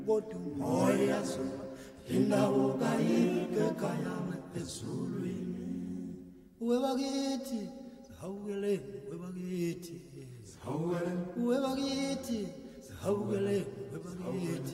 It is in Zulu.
kodwa umoya zuma indawo kayike kayama ezulwini webakithi sihawukele webakithi sihawukele webakithi sihawukele webakithi